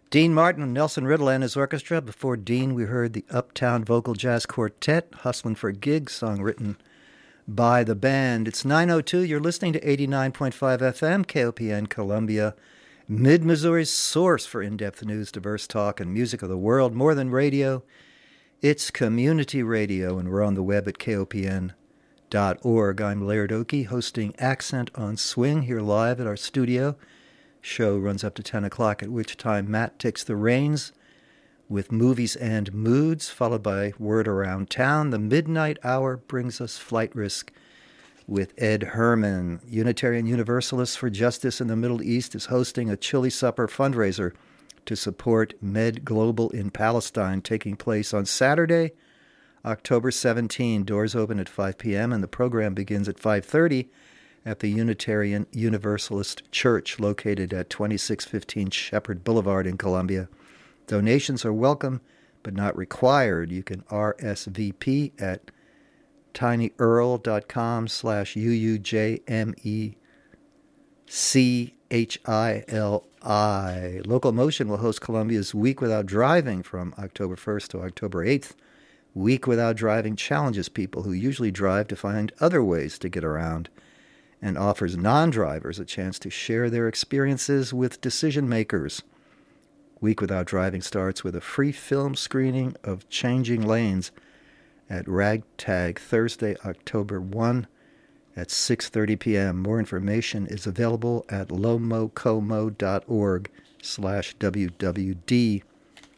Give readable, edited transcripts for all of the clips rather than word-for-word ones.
Dean Martin and Nelson Riddle and his orchestra. Before Dean, we heard the Uptown Vocal Jazz Quartet, Hustlin' for a Gig, song written by the band. It's 9:02. You're listening to 89.5 FM, KOPN Columbia, Mid-Missouri's source for in-depth news, diverse talk, and music of the world. More than radio, it's community radio, and we're on the web at kopn.org. I'm Laird Oakey, hosting Accent on Swing here live at our studio. Show runs up to 10 o'clock, at which time Matt takes the reins with movies and moods, followed by Word Around Town. The midnight hour brings us Flight Risk with Ed Herman. Unitarian Universalists for Justice in the Middle East is hosting a Chili Supper fundraiser to support Med Global in Palestine, taking place on Saturday, October 17. Doors open at 5 p.m. and the program begins at 5:30 at the Unitarian Universalist Church located at 2615 Shepherd Boulevard in Columbia. Donations are welcome but not required. You can RSVP at tinyurl.com/UUJMECHILI. Local Motion will host Columbia's Week Without Driving from October 1st to October 8th. Week Without Driving challenges people who usually drive to find other ways to get around, and offers non-drivers a chance to share their experiences with decision makers. Week Without Driving starts with a free film screening of Changing Lanes at Ragtag Thursday, October 1 at 6:30 p.m. More information is available at lomocomo.org/WWD.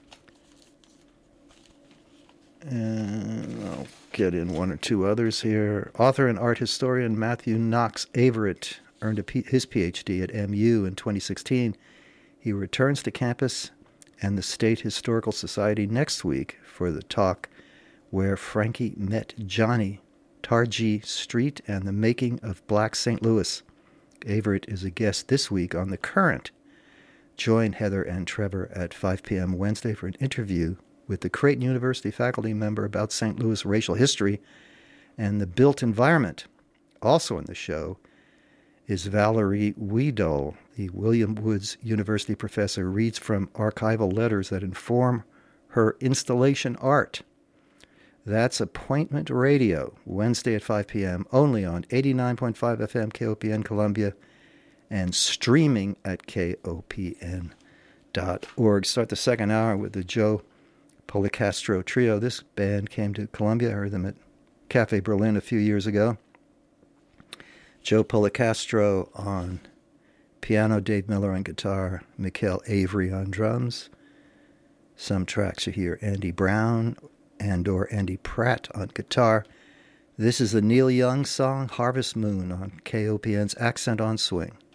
And I'll get in one or two others here. Author and art historian Matthew Knox Averett earned his Ph.D. at MU in 2016. He returns to campus and the State Historical Society next week for the talk Where Frankie Met Johnny, Targhee Street and the Making of Black St. Louis. Averett is a guest this week on The Current. Join Heather and Trevor at 5 p.m. Wednesday for an interview with the Creighton University faculty member about St. Louis racial history and the built environment. Also in the show is Valerie Weedole. The William Woods University professor reads from archival letters that inform her installation art. That's Appointment Radio, Wednesday at 5 p.m., only on 89.5 FM KOPN Columbia and streaming at kopn.org. Start the second hour with the Joe Policastro Trio. This band came to Columbia. I heard them at Cafe Berlin a few years ago. Joe Policastro on piano, Dave Miller on guitar, Mikhail Avery on drums. Some tracks you hear Andy Brown or Andy Pratt on guitar. This is the Neil Young song Harvest Moon on KOPN's Accent on Swing.